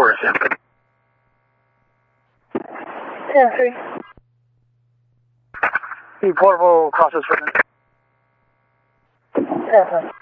4 is in. 10-3. The portable crosses for 10-5.